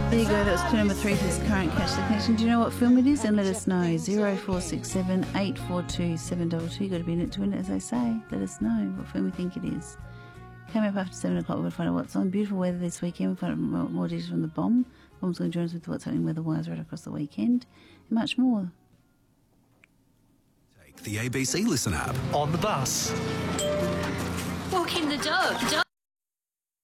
There you go, that was clue number 3 for this current Catch the Connection. Do you know what film it is? And let us know. 0467 842 722. You've got to be in it to win it, as they say. Let us know what film we think it is. Coming up after 7 o'clock, we're going to find out what's on. Beautiful weather this weekend. We'll find out more details from the Bomb. Bomb's going to join us with what's happening weather-wise right across the weekend. And much more. Take the ABC Listen app. On the bus. Walking the dog.